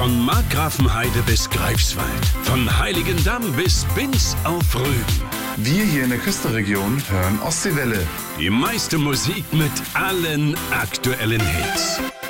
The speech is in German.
Von Markgrafenheide bis Greifswald, von Heiligendamm bis Binz auf Rügen. Wir hier in der Küstenregion hören Ostseewelle. Die meiste Musik mit allen aktuellen Hits.